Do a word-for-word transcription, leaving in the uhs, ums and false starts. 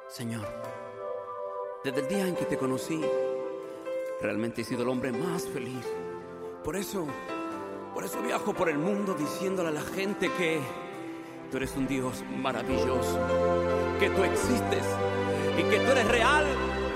Señor, desde el día en que te conocí, realmente he sido el hombre más feliz. Por eso, por eso viajo por el mundo diciéndole a la gente que tú eres un Dios maravilloso, que tú existes y que tú eres real.